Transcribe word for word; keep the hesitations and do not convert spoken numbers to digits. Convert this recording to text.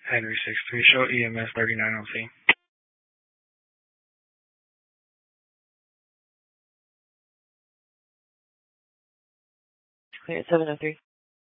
Henry six three, show E M S thirty-nine oh C. Clear at seven oh three.